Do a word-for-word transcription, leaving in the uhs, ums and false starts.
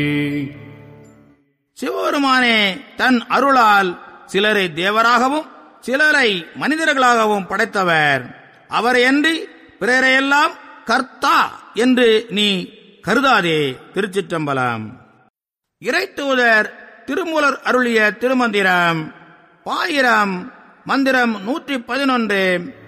சிவபெருமானே தன் அருளால் சிலரை தேவராகவும் சிலரை மனிதர்களாகவும் படைத்தவர். அவரையன்றி பிறரையெல்லாம் கர்த்தா என்று நீ கருதாதே. திருச்சிற்றம்பலம். இறைத்தூதர் திருமூலர் அருளிய திருமந்திரம் பாயிரம் மந்திரம் நூற்றி பதினொன்று.